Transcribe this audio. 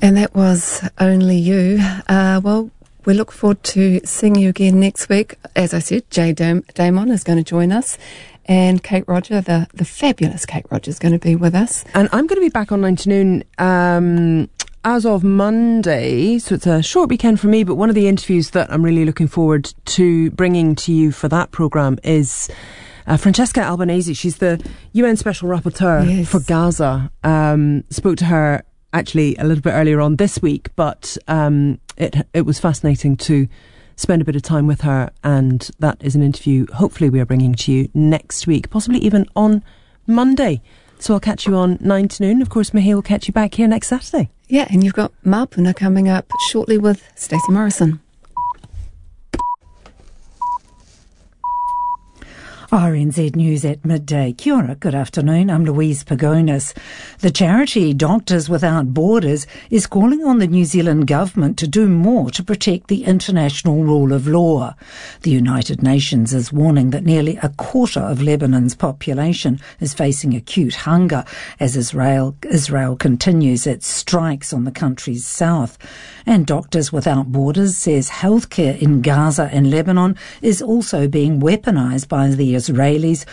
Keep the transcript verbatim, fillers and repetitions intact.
And that was Only You. Uh, well, we look forward to seeing you again next week. As I said, Jay Dam- Damon is going to join us. And Kate Roger, the, the fabulous Kate Roger, is going to be with us. And I'm going to be back on nine to noon um, as of Monday. So it's a short weekend for me, but one of the interviews that I'm really looking forward to bringing to you for that programme is uh, Francesca Albanese. She's the U N Special Rapporteur yes. for Gaza. Um, spoke to her actually a little bit earlier on this week, but um, it it was fascinating to spend a bit of time with her, and that is an interview hopefully we are bringing to you next week, possibly even on Monday. So I'll catch you on nine to noon. Of course, Mahé will catch you back here next Saturday. Yeah, and you've got Mapuna coming up shortly with Stacey Morrison. R N Z News at midday. Kia ora, good afternoon. I'm Louise Pagonis. The charity Doctors Without Borders is calling on the New Zealand government to do more to protect the international rule of law. The United Nations is warning that nearly a quarter of Lebanon's population is facing acute hunger as Israel, Israel continues its strikes on the country's south. And Doctors Without Borders says healthcare in Gaza and Lebanon is also being weaponized by the Israelis